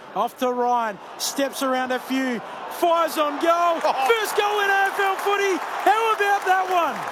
Off to Ryan. Steps around a few. Fires on goal. First goal in AFL footy. How about that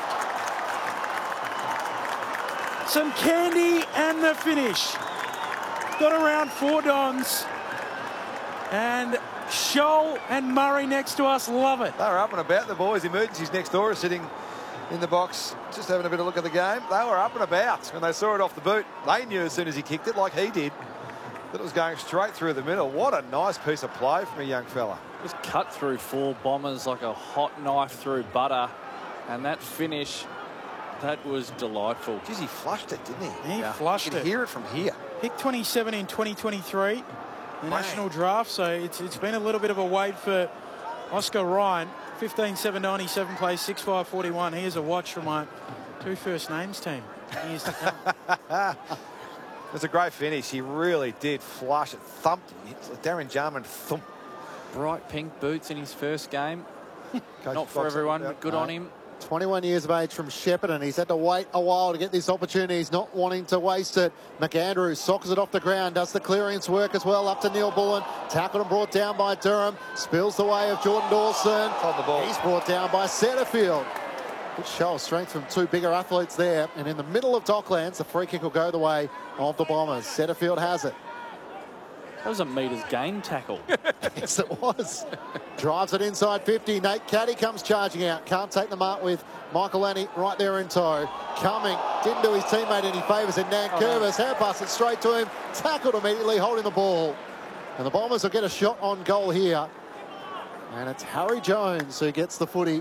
one? Some candy and the finish. Got around 4 Dons. And Scholl and Murray next to us love it. They were up and about, the boys. Emergencies next door are sitting in the box, just having a bit of a look at the game. They were up and about when they saw it off the boot. They knew as soon as he kicked it, like he did, that it was going straight through the middle. What a nice piece of play from a young fella. Just cut through 4 Bombers like a hot knife through butter. And that finish, that was delightful. Geez, he flushed it, didn't he? He flushed you it. can hear it from here. Pick 27 in 2023, the national draft. So it's been a little bit of a wait for Oscar Ryan. 15.797 plays 6.541. Here's a watch from my 2 first names team. Years to come. It was a great finish. He really did flush it. Thumped. Darren Jarman thumped. Bright pink boots in his first game. Coach Not for Fox, everyone, but good on him. 21 years of age from Shepparton. He's had to wait a while to get this opportunity. He's not wanting to waste it. McAndrews sockers it off the ground, does the clearance work as well, up to Neil Bullen. Tackled and brought down by Durham. Spills the way of Jordan Dawson. On the ball. He's brought down by Setterfield. Good show of strength from 2 bigger athletes there. And in the middle of Docklands, the free kick will go the way of the Bombers. Setterfield has it. That was a metres gain tackle. Yes, it was. Drives it inside 50. Nate Caddy comes charging out. Can't take the mark with Michael Lanny right there in tow. Coming. Didn't do his teammate any favours in Nankervis. Hand pass it straight to him. Tackled immediately, holding the ball. And the Bombers will get a shot on goal here. And it's Harry Jones who gets the footy.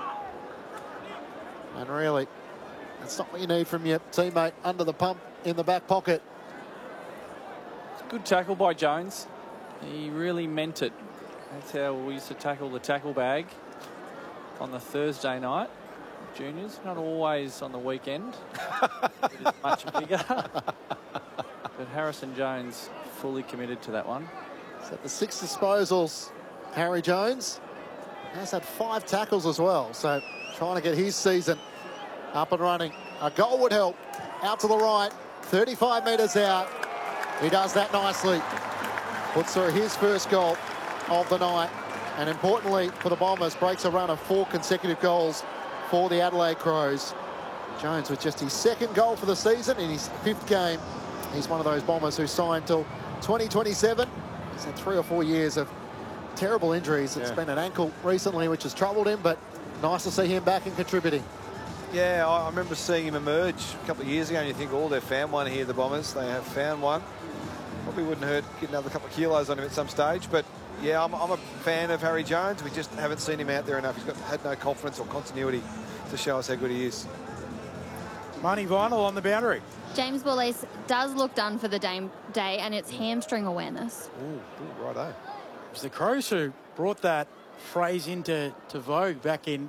And really, that's not what you need from your teammate under the pump in the back pocket. Good tackle by Jones. He really meant it. That's how we used to tackle the tackle bag on the Thursday night. Juniors, not always on the weekend. It is much bigger. But Harrison Jones fully committed to that one. So the 6 disposals, Harry Jones has had 5 tackles as well. So trying to get his season up and running. A goal would help. Out to the right, 35 metres out. He does that nicely. Puts through his first goal of the night. And importantly for the Bombers, breaks a run of 4 consecutive goals for the Adelaide Crows. Jones with just his 2nd goal for the season in his 5th game. He's one of those Bombers who signed till 2027. He's had 3 or 4 years of terrible injuries. It's been an ankle recently, which has troubled him, but nice to see him back and contributing. Yeah, I remember seeing him emerge a couple of years ago, and you think, oh, they've found one here, the Bombers. They have found one. Probably wouldn't hurt getting another couple of kilos on him at some stage, but yeah, I'm a fan of Harry Jones. We just haven't seen him out there enough. He's had no confidence or continuity to show us how good he is. Marnie Vinyl on the boundary. James Wallace does look done for the day, and it's hamstring awareness. Ooh, righto. It was the Crows who brought that phrase into vogue back in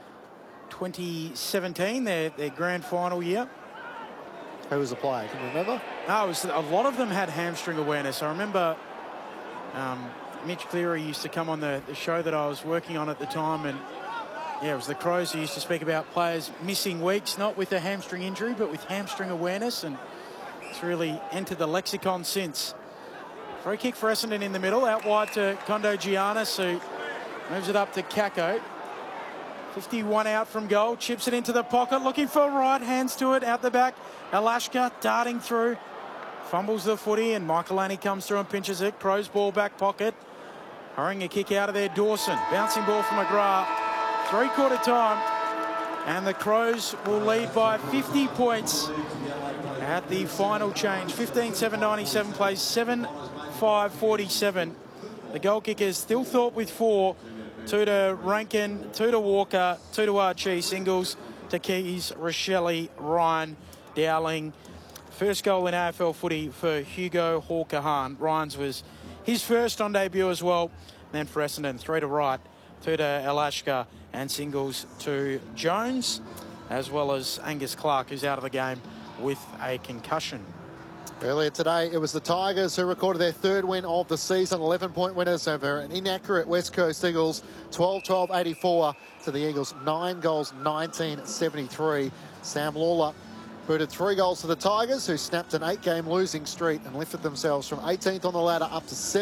2017, their grand final year. Who was the player? Can you remember? No, it was, a lot of them had hamstring awareness. I remember Mitch Cleary used to come on the show that I was working on at the time, and yeah, it was the Crows who used to speak about players missing weeks, not with a hamstring injury, but with hamstring awareness, and it's really entered the lexicon since. Free kick for Essendon in the middle, out wide to Kondo Giannis, who moves it up to Kako. 51 out from goal, chips it into the pocket, looking for right, hands to it, out the back. Alashka darting through, fumbles the footy, and Michael Laney comes through and pinches it. Crows ball back pocket. Hurrying a kick out of there, Dawson. Bouncing ball from McGrath. 3/4 time. And the Crows will lead by 50 points at the final change. 15.797 plays 7.547. The goal kickers still thought with 4. 2 to Rankin, 2 to Walker, 2 to Archie, singles to Keys, Rochelle, Ryan, Dowling. First goal in AFL footy for Hugo Hawker-Hahn. Ryan's was his first on debut as well. Then for Essendon, 3 to Wright, 2 to Alashka, and singles to Jones, as well as Angus Clark, who's out of the game with a concussion. Earlier today, it was the Tigers who recorded their 3rd win of the season, 11-point winners over an inaccurate West Coast Eagles, 12-12-84 to the Eagles, 9 goals, 19-73. Sam Lawler booted 3 goals to the Tigers, who snapped an 8-game losing streak and lifted themselves from 18th on the ladder up to 7th.